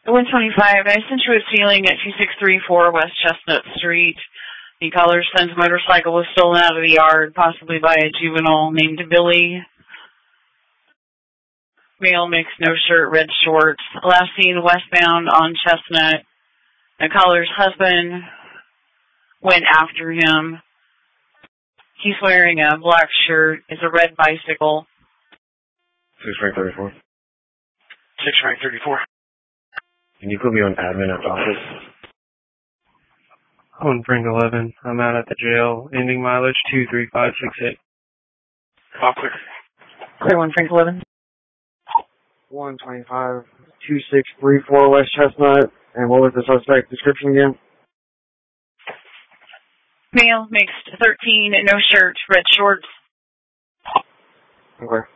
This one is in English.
125, I sent you a ceiling at 2634 West Chestnut Street. The caller's son's motorcycle was stolen out of the yard, possibly by a juvenile named Billy. Male, mixed, no shirt, red shorts. Last seen westbound on Chestnut. The caller's husband went after him. He's wearing a black shirt. It's a red bicycle. 6-34. 6-34. Can you put me on admin at the office? On Frank 11. I'm out at the jail. Ending mileage 23568. All clear. Clear 1, Frank 11. 125, 2634 West Chestnut. And what was the suspect description again? Male, mixed, 13, no shirt, red shorts. Okay.